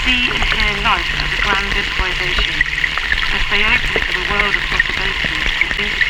see and hear life as a grand improvisation, as they open for the world of possibilities and